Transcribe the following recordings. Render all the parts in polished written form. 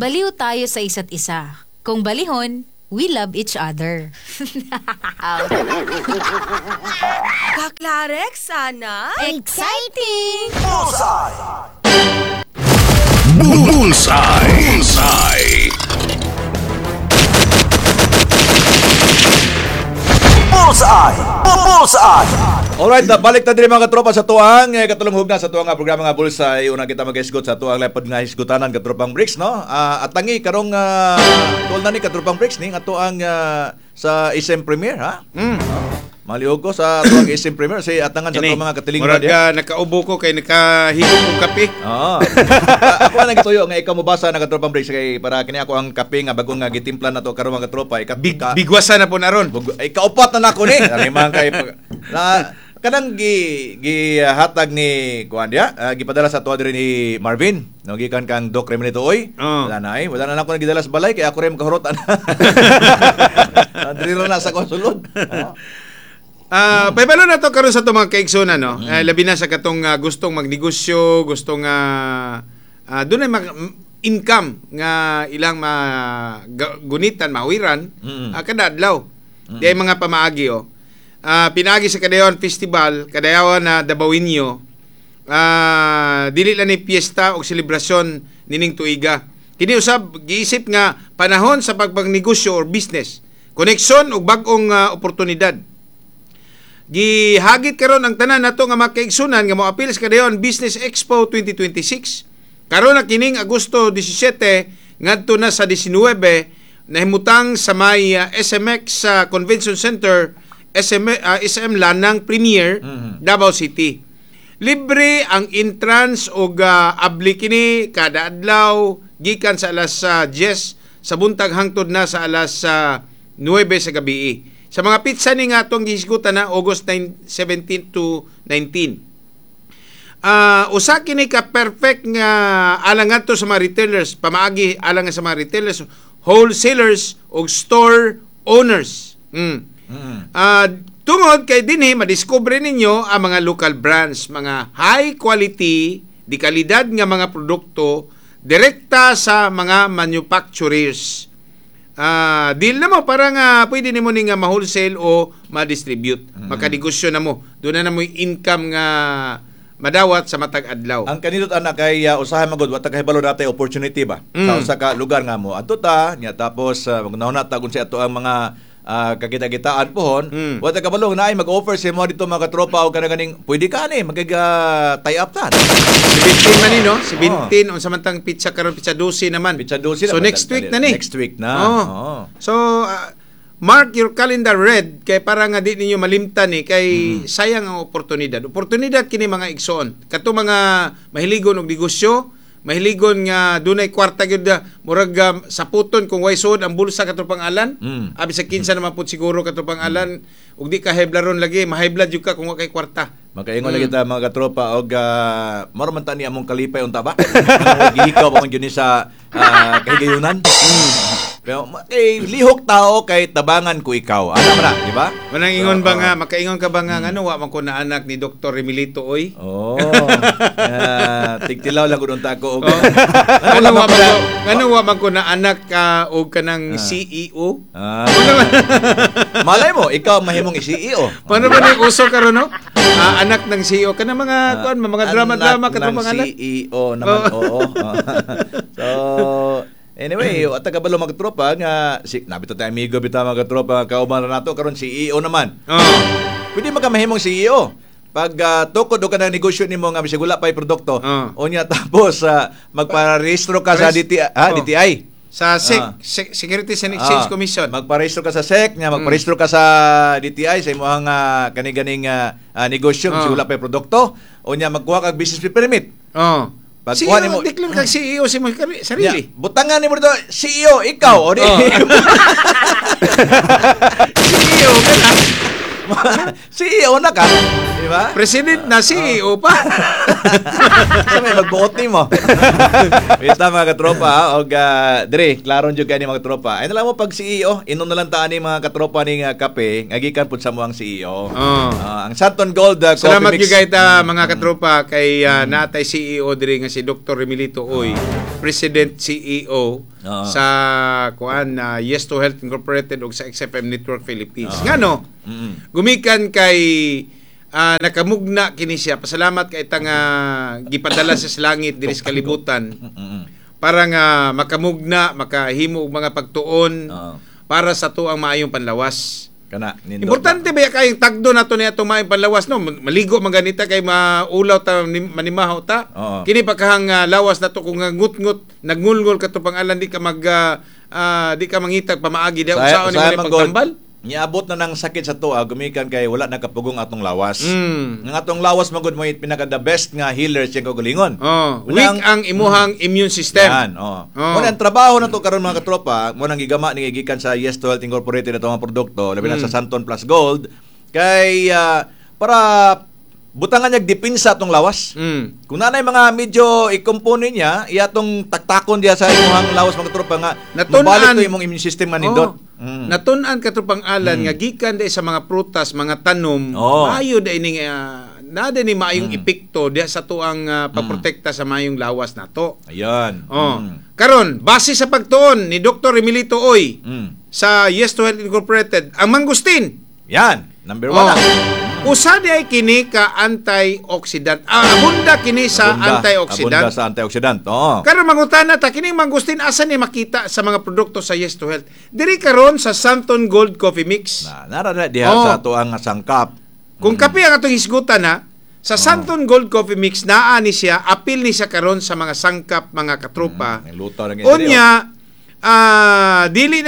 baliw tayo sa isa't isa. Kung balihon, we love each other. Kaklarek, sana? Exciting! Bullseye! Bullseye! Bullseye! Bullseye! Alright, balik na din mga katropa sa tuang katulong hugna sa tuang programa nga Bullseye. Una kita mag-isgot sa tuang lepod nga hisgutanan katropang Bricks, no? At tangi karong tol na ni katropang Bricks ni nga tuang sa SM Premier, ha? Maliog ko sa tuang SM Premier si atangan sa tuang mga katiling murag nakaubo ko kay nakahigop kong kape. Oo. Ako na gituyo nga ikaw mobasa na katropang Bricks kay para kini ako ang kape nga bagong nga gitimplan nato karong mga katropa Bigwasa na po naron. Ay kaupat na nako ni. Ani man kay na kanang gihatag ni kuan dia gipadala sa tuwa diri ni Marvin no gikan kang Doc Remenito oy wala na ako nagidala sa balay kay ako rin makahurotan diri na sa konsulod paibalo na to karon sa to mga kaigsoon no labi na sa katong gustong magnegosyo gustong dunay income nga ilang gunitan mawiran kada adlaw di mga pamaagi pinagi sa Kadayawan Festival, Kadayawan na Dabawinyo, dili lang ni piyesta o selebrasyon nining tuiga. Kini usab giisip nga panahon sa pagpagnegosyo or business, koneksyon og bag-ong oportunidad. Gihagit karon ang tanan nato nga makaigsunan nga moapil sa Kadayawan Business Expo 2026. Karon na kining Agosto 17 ngadto na sa 19 nahimutang sa may SMX Convention Center SM Lanang Premier Davao City. Libre ang entrance og abli kini kada adlaw gikan sa alas 10 sa buntag hangtod na sa alas 9 sa gabi. Sa mga pizza ni nga atong gihisgutan na August 17 to 19. Usa kini ka perfect nga alang ngadto sa mga retailers, pamaagi alang sa mga retailers, wholesalers ug store owners. Tungod kay dinhi madiskubre ninyo ang mga local brands, mga high quality, di kalidad nga mga produkto direkta sa mga manufacturers. Deal na mo para nga pwede nimo ni nga ma-wholesale o ma-distribute. Makanegosyo na mo. Doon na mo income nga madawat sa matag adlaw. Ang kanindot anak kay usahay magud wa ta kahibalo natay opportunity ba sa usa ka lugar nga mo. Adto ta nya tapos magnahon ta kun sa ato ang mga kakita-kitaan pohon, wala kabalong na ay mag-offer sa mga dito mga katropa o ganing pwede ka ni mag-tie up ta. 17 man no? 17 on samantang pizza karon pizza 12 naman. Pizza 12 so next week na ni. Next week na. So mark your calendar red kay para nga di ninyo malimtan ni kay sayang ang oportunidad. Oportunidad kini mga igsoon. Kato mga mahiligon og negosyo, mahiligon nga dunay kwarta gyud murag saputon kung way sud ang bulsa kato pangalan abi sa kinsa naman pud siguro kato pangalan ug di ka heblaron lagi mahiblad jud ka kung wa kay kwarta makaingon lagi ta mga katropa og maro man ta ni among kalipay unta ba gihikaw pa man gyud ni sa kahigayunan pero lihok tao kay tabangan ko ikaw ano man di ba manang ingon ba nga makaingon ka ba nga ano wa man ko na anak ni Dr. Remelito oy tigtilaw lang gud unta ko og ngano wa man ko na anak ka og kanang CEO malay mo ikaw mahimong CEO paano ba ni uso karon no anak ng CEO kana mga kuan mga drama kato mga CEO naman so anyway, at kabalo mga tropa nga nabito tayo amigo bitaw mga tropa kauban na nato karon CEO naman. Pwede makamahimong CEO. Pag tukod o ka ng negosyo nimo nga bisag wala pay produkto, unya tapos magparehistro ka sa DTI. Sa SEC, Securities and Exchange Commission. Magparehistro ka sa SEC, magparehistro ka sa DTI sa imong kani-ganing negosyo bisag wala pay produkto, unya magkuha kag business permit. CEO, mo declare kang CEO si mo sarili. Butangan ni mo dito, CEO, ikaw. CEO ka na. CEO na ka, di ba? President na CEO pa. Sa may magbuot ni mo. Basta mga katropa, ha? Og dire, klaron jud kay ni mga katropa. Ay nala mo pag CEO, inom na lang taan ni mga katropa ning kape, ngagikan pud sa mo ang CEO. Ang Santon Gold Coffee Salamat Mix. gyud ta mga katropa kay natay CEO diri nga si Dr. Remilito Oy, President CEO sa Yes to Health Incorporated ug sa XFM Network Philippines. Ngano? Gumikan kay nakamugna kini siya. Pasalamat kay itang gipadala sa langit diri sa kalibutan para nga makamugna, makahimo og mga pagtuon para sa tuang maayong panlawas. Kana Importante ba kayong tagdo nato ni atong maayong panlawas no? Maligo maganita kay maulaw ta manimahaw ta. Kini pagkahang lawas nato kung ngut-ngut nagngulngol ka to pangalan di ka di ka mangitag pamaagi di usaon ni mo pagtambal. Niabot na ng sakit sa tuwa, gumikan kay wala nakapugong atong lawas. Ng atong lawas magud mo pinaka the best nga healer siya kagalingon. Weak ang imuhang immune system. Yan, Muna ang trabaho na to karon mga katropa, mo nang gigama ni gikan sa Yes to Health Incorporated na mga produkto, labi na sa Santon Plus Gold kay para butangan niya dipinsa atong lawas. Kung nanay mga medyo i-compone niya, iyatong taktakon diya sa imong lawas mga katropa nga mabalik to imong immune system nga nindot. Natun-an katupang alan nga gikan di sa mga prutas, mga tanom, maayo da ini nada ni maayong epekto diya sa tuang pagprotekta sa maayong lawas nato. Ayan. Karon, base sa pagtuon ni Dr. Remilito Oy sa Yes to Health Incorporated, ang mangustin. Yan, number 1 Usa di ay kini ka antioxidant. Abunda kini sa antioxidant. Abunda sa antioxidant. Karon mangutana ta kini mangustin asa ni makita sa mga produkto sa Yes to Health. Diri karon sa Santon Gold Coffee Mix. Nara diha sa tuang sangkap. Kung kape ang atong hisgutan na sa Santon Gold Coffee Mix naa ni siya, apil ni siya karon sa mga sangkap mga katropa. Unya dili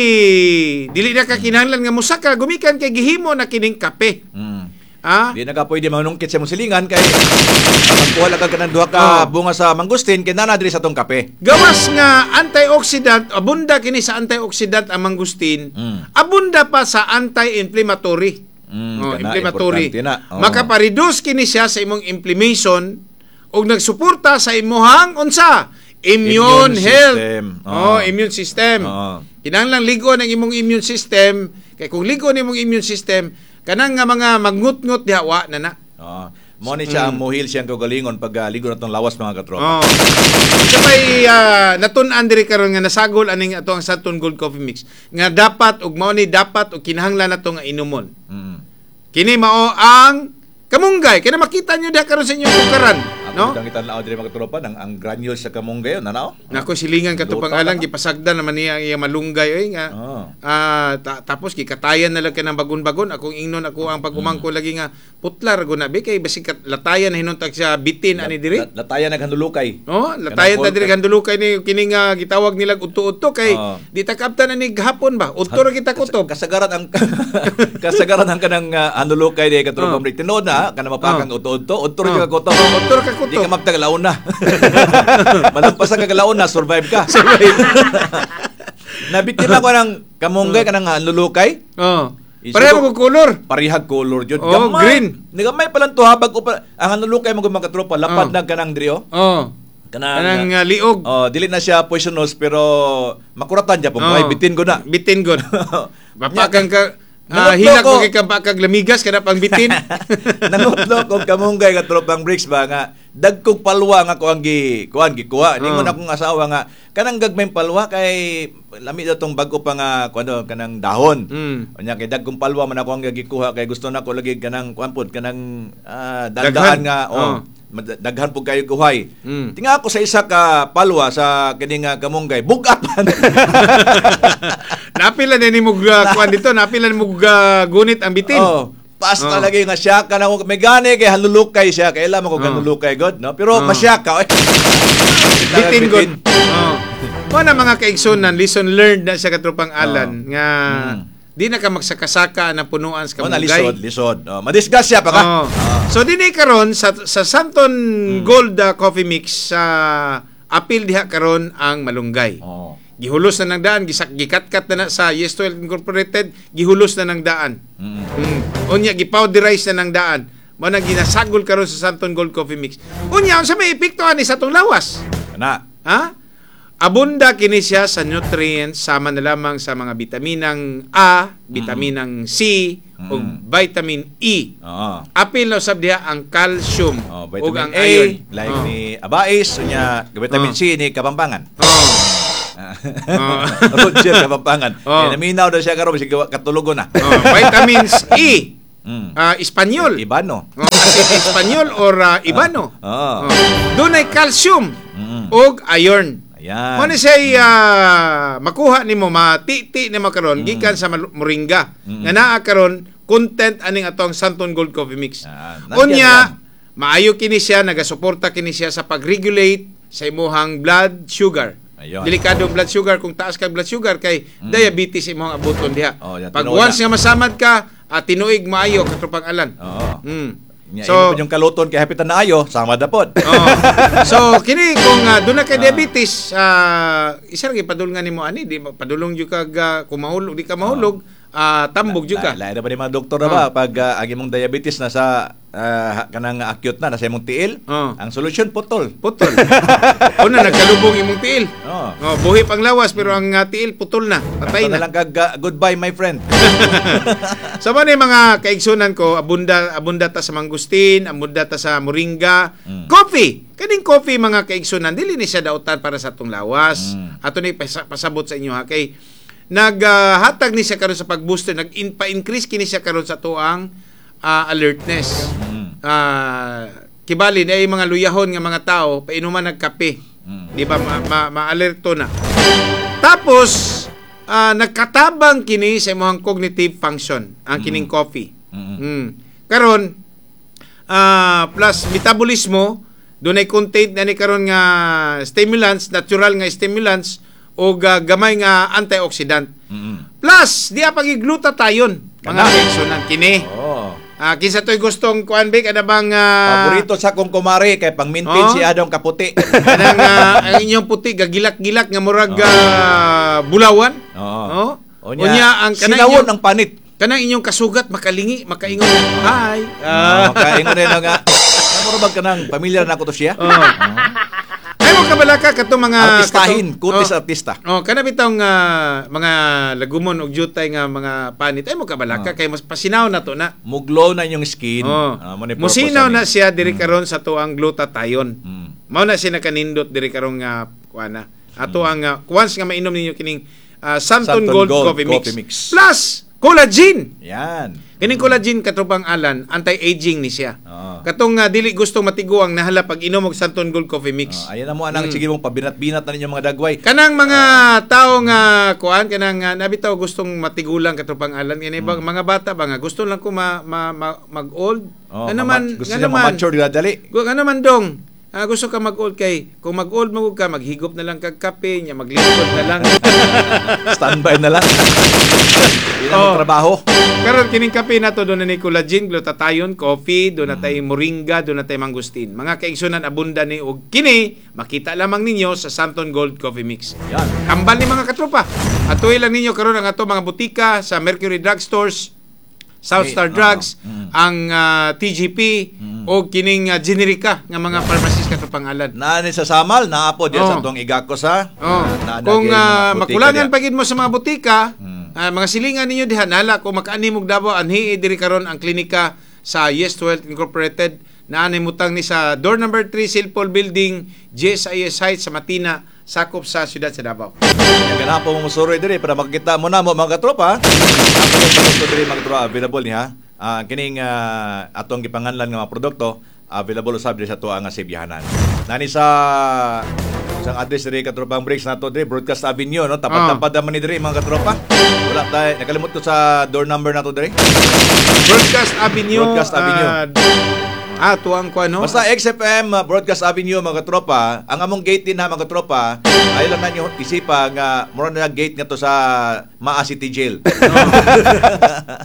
na ka kinahanglan nga musaka gumikan kay gihimo na kining kape. Di na ka pwede manungkit sa mong silingan kay magkuha ka kanang duha ka bunga sa mangustin kay nana diri sa tong kape. Gawas nga antioxidant, abunda kini sa antioxidant ang mangustin. Abunda pa sa anti-inflammatory. Inflammatory. Makapareduce kini siya sa imong inflammation ug nagsuporta sa imong unsa? Immune health. Immune system. Kinahanglan ligo ang imong immune system. Kay kung ligo ang imong immune system, kanang nga mga magngut-ngut diha wa na na. Mo ni siya ang muhil siyang kagalingon pag ligo natong lawas mga katropa. Sabay natun-an diri karon nga nasagol aning ato ang Santon Gold Coffee Mix nga dapat ug mao ni dapat ug kinahanglan nato nga inumon. Kini mao ang kamunggay. Kaya makita nyo diha karon sa inyong kukaran. No? Ang itan-law diri mga katropa ang granules sa kamunggay nanaw. Nako silingan katupang alang gipasagdan naman niya iya malunggay oy nga. Tapos gikatayan na lang kanang bagon-bagon akong ingnon ako ang pagumangko lagi nga putlar go na be kay basig latayan na hinuntag sa bitin ani diri. Latayan naghandulukay. Latayan ta diri handulukay ni kining gitawag nila udto-udto kay di ta kaptan ani gahapon ba. Udto ra kita kutob. Kasagaran ang kanang handulukay di katropa break tinod na kanang mapakang udto-udto. Udto ra ka kutob. Udto ra ka kutob. Di ka magtagalaon na. Malampasan ka galaon na, survive ka. Nabiktima ko ng kamunggay ka ng lulukay. Pareha mo color. Parihag color yun. Green. Nagamay palang tuhabag ko pa. Ang lulukay mo mga katropa, lapad na ka ng drio. Kanang liog. Dili na siya poisonous pero makuratan niya po. Bitin ko na. Bitin ko. Bapakan ka. Hilak ko kay kabakag lamigas kada pang bitin. Nangutlok og kamunggay ka tropang bricks ba nga dagkog palwa nga ko ang gikuha. Ningon akong asawa nga kanang gagmayng palwa kay lami daw tong bago pa nga kanang dahon. Unya kay dagkong palwa man ako ang gikuha kay gusto na ko lagi kanang kuanpod kanang dandaan nga daghan po kayo guhay. Tinga ako sa isa ka palwa sa kining kamunggay bugat man. Napila ni mo kuan dito, napila ni mo gunit ang bitin. Pas talaga nga siya ka na may gani kay halulukay siya kay alam ko halulukay god no pero masyak ka bitin god. Mana mga kaigsunan lesson learned na sa katropang alan nga di na ka magsakasaka na punuan sa kamunggay. Lisod. Madisgasya pa ka. So dinhi karon sa Santon Gold Coffee Mix sa apil diha karon ang malunggay. gihulos na ng daan, gikat-kat na sa Yes 12 Incorporated, gihulos na ng daan. Unya gipowderize na ng daan. Mo na ginasagol karon sa Santon Gold Coffee Mix. Unya unsa may epekto ani sa tong lawas? Kana. Ha? Abunda kini siya sa nutrients sama na lamang sa mga bitaminang A, bitaminang C, o vitamin E. Oo. Apil na usab diha ang calcium Oh, ug vitamin ang A, iron. like ni Abais, unya vitamin C ni Kapampangan. Roger Kapampangan. Oh. Naminaw na siya karon bisig katulugon na. Vitamins E. Espanyol. Ibano. Acid Espanyol or Ibano. Oo. Dunay calcium ug iron. Ayan. Mo ni say makuha nimo matiti ni makaron gikan sa moringa. Nga naa karon content aning atong Santon Gold Coffee Mix. Nandiyan Unya yan. maayo kini siya nagasuporta kini siya sa pag-regulate sa imong blood sugar. Ayun. Delikadong blood sugar kung taas kag blood sugar kay diabetes imong abuton diha. Oh, yan, Pag tinuod once na. nga masamad ka, tinuig maayo katupang alan. Oo. So, So, yung kaluton kay hapitan na ayo, sama na pod. so kini kung doon na kay diabetes, isa rin padulungan nimo ani, di padulong jud kag kung mahulog, di ka mahulog, tambog jud ka. Lain na ba ni mga doktor na ba pag ang imong diabetes na sa kanang acute na nasa imong tiil, ang solusyon putol. Putol. Una nagkalubong imong tiil. Oo. Buhi pang lawas pero ang tiil putol na, patay Basta na na. lang kag goodbye my friend. Sa mga mga kaigsunan ko, abunda ta sa mangustin, abunda ta sa moringa, coffee. Kaning coffee mga kaigsunan, dili ni siya dautan para sa atong lawas. Ato ni pasabot sa inyo ha kay naghatag ni siya karon sa pag-booster, nag-increase kini siya karon sa tuang alertness. Kibali na yung mga luyahon nga mga tao painuman nagkape. Di ba ma-alerto na. Tapos nagkatabang kini sa imong cognitive function ang kining coffee. Karon plus metabolismo dunay content na ni karon nga stimulants, natural nga stimulants o gamay nga antioxidant. Plus di pag glutathione mga kaigsunan kini. Kinsa to'y gustong kuan ba kada bang Paborito sa kong kumari kay pang maintain si adong kaputi. kanang ang inyong puti gagilak-gilak nga murag bulawan. Oo. Unya ang kanang sinawon inyong, ang panit. kanang inyong kasugat makalingi, makaingon. Hi. Makaingon na nga. Muro bag kanang pamilyar na ko to siya. Ay mo kabalaka kato mga Artistahin, kutis artista. kana bitong mga lagumon og jutay nga mga panit. Ay mo kabalaka kay mas pasinaw na to na. Muglo na yung skin. Mo ni purpose Musinaw ani. na siya diri karon sa tuang glutathione. Mao na siya nakanindot diri karon nga kuana. Ato ang once nga mainom ninyo kining Santon Gold Coffee Mix. Plus collagen. Yan. Kining collagen katubang alan, anti-aging ni siya. Katong dili gusto matiguang nahala pag inom og Santon Gold Coffee Mix. Ayan na mo anang sige mong pabinat-binat na ninyo mga dagway. Kanang mga tao nga kuan kanang nabitaw gustong matigulang katubang alan kini mga bata ba nga gusto lang ko mag-old. Gusto niya ma-mature dali. Ano man dong. Gusto ka mag-old kay kung mag-old mo ka maghigop na lang kag kape nya maglingkod na lang. Standby na lang. Hindi na trabaho. Karon kining kape nato doon na ni collagen, glutathione, coffee, doon na tay moringa, doon na tay mangustin. Mga kaigsunan abunda ni og kini makita lamang ninyo sa Santon Gold Coffee Mix. Yan. Kambal ni mga katropa. Atuy lang ninyo karon ang ato mga butika sa Mercury Drug Stores, Southstar Drugs, ang TGP o kining generika nga mga pharmacies katropang alan. Nani sa Samal, naapo diya sa tong igakos ha. Kung makulangan pagid mo sa mga butika, mga silingan ninyo diha nala kung makaani mog Davao anhi diri karon ang klinika sa Yes 12 Incorporated na animutang ni sa door number 3 Silpol Building, GSIS Heights sa Matina, sakop sa siyudad sa Davao. Yan po mo musuroy diri para makita mo na mo mga katropa. Ako yung produkto diri mga katropa available niya. Kining atong gipanganlan nga mga produkto available usab diri sa tuwa nga Sibihanan. Nani sa isang address diri katropang breaks nato diri Broadcast Avenue no tapad-tapad naman ni diri mga katropa. Wala tay nakalimot ko sa door number nato diri. Broadcast Avenue. Tuwang ko ano? Basta XFM Broadcast Avenue mga katropa, ang among gate din ha mga katropa, ay lang na nyo isipa nga mura na gate nga to sa Maa City Jail.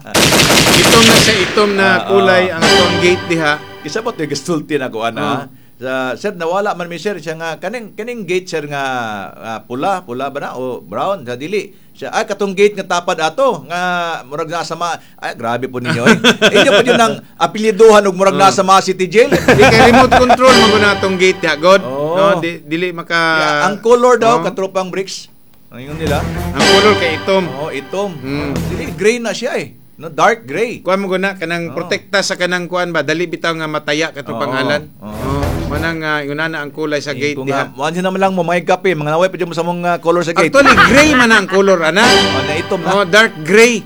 Itom na kulay ang atong gate diha. Isa po ito yung gastulti na ko ana. Sir, nawala man mi sir siya nga kaning gate sir nga pula ba na o brown sa dili. Siya katong gate nga tapad ato nga murag nasa grabe po ninyo inyo pa yun ang apelyiduhan og murag nasa City Jail. Di kay remote control mo na tong gate ha, God. No, dili maka ang color daw katropang bricks. Ayun nila. Ang color kay itom. Itom. Dili gray na siya no, dark gray. Kuan mo guna kanang protekta sa kanang kuan ba, dali bitaw nga mataya katong pangalan. Manang yunana ang kulay sa gate diha. Mo naman lang mo may kape, mga naway pa mo sa mong color sa gate. Actually gray man ang color ana. Na itom na. Dark gray.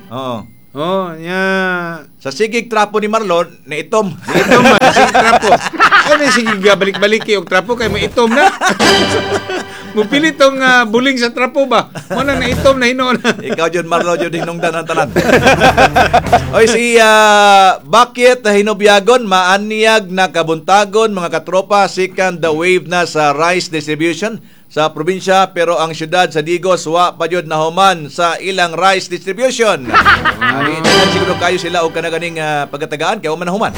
Sa sigig trapo ni Marlon, na itom. Itom man sigig trapo. Ano sigig balik-balik og trapo kay mo itom na. Mupili tong buling sa trapo ba? Mo nang na itom na hinon. Ikaw jud Marlon jud hinungdan ang tanan. Oy si bakit hinobyagon maanyag na kabuntagon mga katropa second the wave na sa rice distribution sa probinsya pero ang syudad sa Digos wa pa jud nahuman sa ilang rice distribution. Siguro kayo sila og kanaganing pagkatagaan kay man nahuman.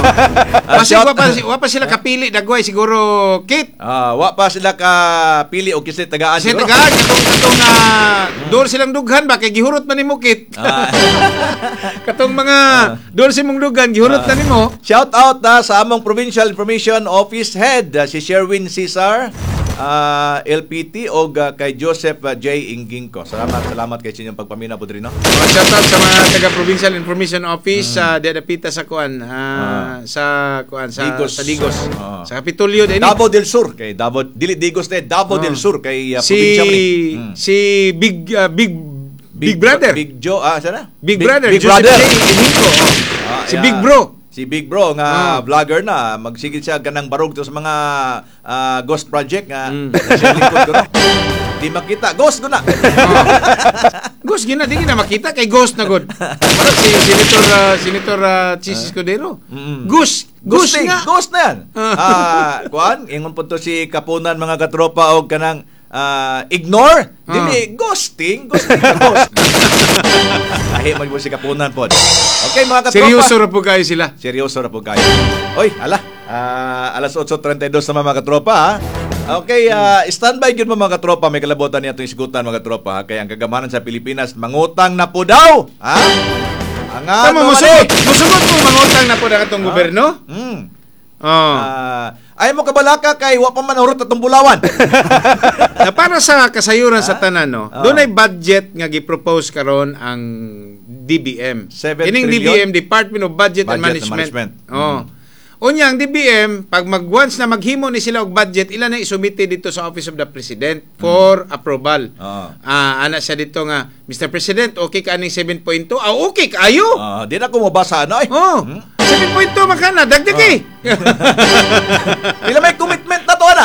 Wa pa sila kapili dagway siguro kit. Wa pa sila kapili og kislit tagaan siguro. Tagaan katong door silang dughan ba kay gihurot man nimo kit. Katong mga door simong dughan gihurot na nimo. Shout out sa among Provincial Information Office Head si Sherwin Cesar. LPT o kay Joseph J. Ingingko. Salamat kay inyong pagpamina po rin, no? Shout out sa mga taga Provincial Information Office dedapita sa kuan sa Digos. Sa Kapitolyo din. Davao del Sur kay Davao dili Digos Davao del Sur kay probinsya ni. Si Big Brother. Big Joe sana? Big Brother. Big Brother. Ingingko. Si Big Bro. Si Big Bro nga vlogger na magsigil siya ganang barog to sa mga ghost project nga siya lingkod ko no. Di makita ghost ko na. Ghost gina di na makita kay ghost na god. Para si Senator Chis Escudero. Ghost nga. Ghost na yan. Kuan ingon po to si Kapunan mga katropa og kanang ignore dili ghosting ghost. Ahi mo si Kapunan po. Okay mga katropa. Seryoso ra po kayo sila. Seryoso ra po kayo. Oy, alas 8:32 na mga katropa ha. Okay, standby gyud mga katropa, may kalabotan niya itong isgutan mga katropa ha? Kaya ang kagamanan sa Pilipinas mangutang na po daw. Ha? Musugot po mangutang na po na katong gobyerno. Ay mo kabalaka kay wa pa man hurot atong bulawan. Na para sa kasayuran sa tanan no. Doon ay budget nga gi-propose karon ang DBM. Kining DBM, Department of Budget and Management. Unya ang DBM pag once na maghimo ni sila og budget, ila na isumite dito sa Office of the President for approval. Ana siya dito nga, Mr. President, okay ka aning 7.2? Okay kaayo. Di na ko mabasa na 7.2 makana dagdag Ila may commitment na to na.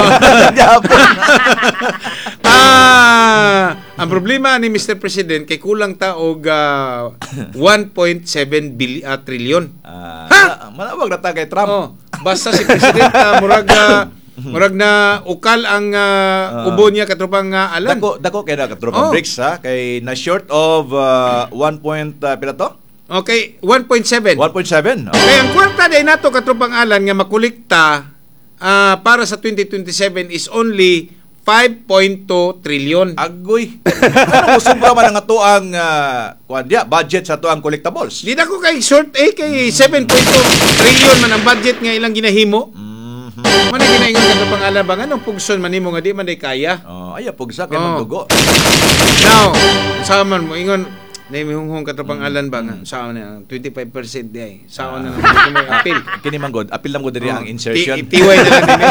Ang problema ni Mr. President kay kulang ta og 1.7 trillion. Manawag na ta kay Trump. Basta si President murag na ukal ang ubo niya katropang alan. Dako kay na katropang bricks ha kay na short of 1 pila to? Okay, 1.7. 1.7. Kaya ang kwarta day nato katropang alan nga makolekta para sa 2027 is only 5.2 trillion. Agoy. Ano sobra man ang ato ang budget sa ato ang collectibles? Di na ko kay short kay 7.2 trillion man ang budget nga ilang ginahimo. Man ay ginaingon ka pang alabang anong pugson man nimo nga di man day kaya. Ay pugsa kay magdugo. Now, sa man mo ingon na mihunghong katropang alan ba nga sao na 25% di ay sao na may appeal kini manggod appeal lang gud diri ang insertion tiway na lang din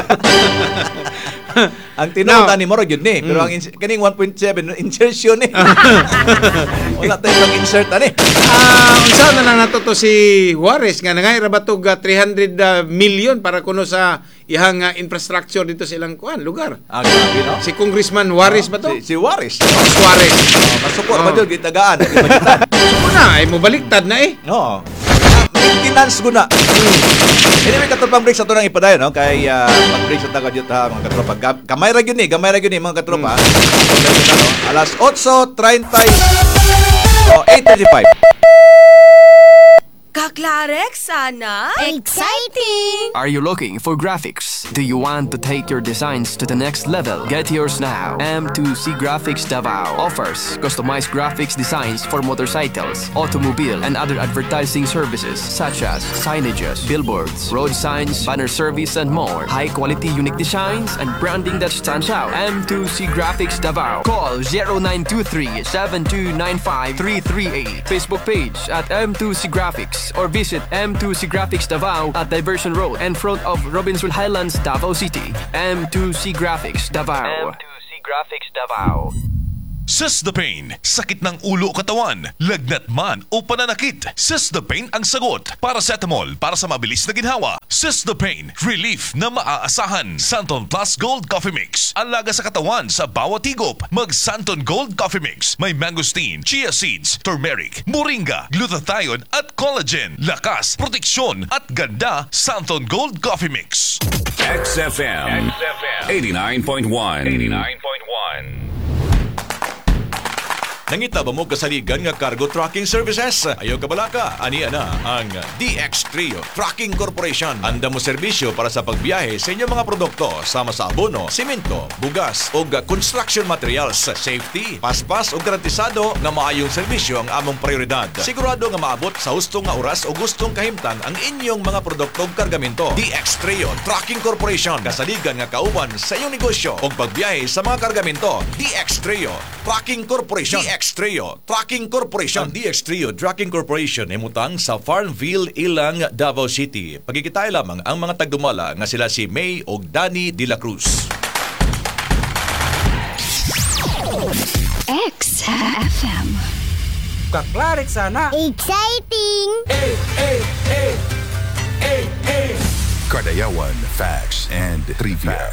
ang tinuod ni mo ra gyud ni pero ang kining 1.7 insertion ni wala tay pang insert ani unsa na lang nato to si Juarez nga nangay ra batog 300 million para kuno sa ihang infrastructure dito sa ilang lugar. Grabe no? Si Congressman Juarez ba to? Si Juarez. Juarez. Masuko ba jud gitagaan na ay mo baliktad na No. Maintenance guna. Anyway, katropang break sa ito nang ipadayon, no? Kay mag-break sa taga dito ha, mga katropa. Gamay ra gyud ni mga katropa. Alas 8:30 8:35. Kaklarek sana? Exciting! Are you looking for graphics? Do you want to take your designs to the next level? Get yours now. M2C Graphics Davao offers customized graphics designs for motorcycles, automobile, and other advertising services such as signages, billboards, road signs, banner service, and more. High-quality unique designs and branding that stands out. M2C Graphics Davao. Call 0923-7295-338. Facebook page at M2C Graphics or visit M2C Graphics Davao at Diversion Road in front of Robbinsville Highlands, Davao City. M2C Graphics Davao. M2C Graphics Davao. Cystapane, sakit ng ulo o katawan, lagnat man o pananakit. Cystapane ang sagot. Paracetamol para sa mabilis na ginhawa. Cystapane, relief na maaasahan. Santon Plus Gold Coffee Mix, alaga sa katawan sa bawat higop. Mag Santon Gold Coffee Mix, may mangosteen, chia seeds, turmeric, moringa, glutathione at collagen. Lakas, proteksyon at ganda. Santon Gold Coffee Mix. XFM 89.1. Nangita ba mo kasaligan nga cargo trucking services? Ayaw ka balaka? Aniya na ang DX Trio Trucking Corporation. Anda mo serbisyo para sa pagbiyahe sa inyong mga produkto sama sa abono, simento, bugas o construction materials. Safety, paspas o garantisado nga maayong serbisyo ang among prioridad. Sigurado nga maabot sa hustong nga oras o gustong kahimtang ang inyong mga produkto o kargamento. DX Trio Trucking Corporation. Kasaligan nga kauban sa iyong negosyo o pagbiyahe sa mga kargamento. DX Trio Trucking Corporation. DX Trio Trucking Corporation. Ang DX Trio Trucking Corporation ay mutang sa Farmville, Ilang, Davao City. Pagkikitay lamang ang mga tagdumala nga sila si May o Danny de la Cruz. XFM. Kaklarek sana. Exciting! Kardayawan Facts and Trivia.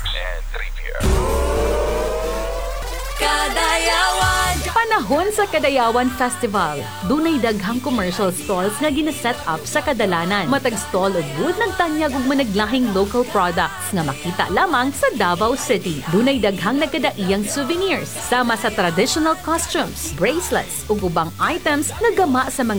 Kadayawan! Panahon sa Kadayawan Festival. Dunay daghang commercial stalls nga gina-set up sa kadalanan. Matag stall o booth nagtanyag ug managlahing local products nga makita lamang sa Davao City. Dunay daghang nagkadaiyang souvenirs sama sa traditional costumes, bracelets ug ubang items nga gama sa mga